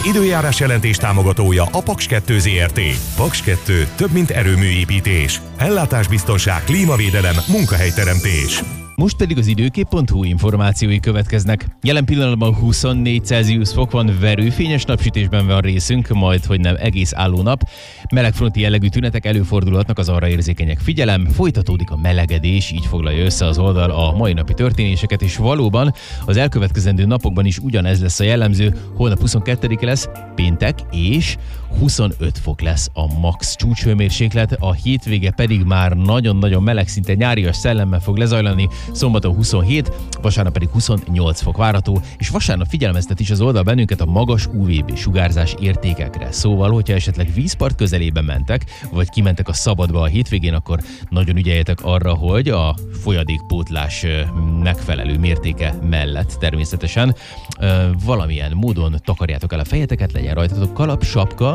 időjárás jelentés támogatója a Paks 2 Zrt. Paks 2 több mint erőműépítés. Ellátásbiztonság, klímavédelem, munkahelyteremtés. Most pedig az időkép.hu információi következnek. Jelen pillanatban 24 Celsius fok van, verőfényes napsütésben van részünk, majd hogy nem egész álló nap. Melegfronti jellegű tünetek előfordulhatnak, az arra érzékenyek. Figyelem, folytatódik a melegedés, így foglalja össze az oldal a mai napi történéseket, és valóban az elkövetkezendő napokban is ugyanez lesz a jellemző. Holnap 22 lesz, péntek, és 25 fok lesz a max csúcshőmérséklet, a hétvége pedig már nagyon-nagyon meleg, szinte nyárias szellemmel fog lezajlani, szombaton 27, vasárnap pedig 28 fok várható, és vasárnap figyelmeztet is az oldal bennünket a magas UVB sugárzás értékekre. Szóval, hogyha esetleg vízpart közelébe mentek, vagy kimentek a szabadba a hétvégén, akkor nagyon ügyeljetek arra, hogy a folyadékpótlás megfelelő mértéke mellett természetesen valamilyen módon takarjátok el a fejeteket, legyen rajtatok kalap, sapka,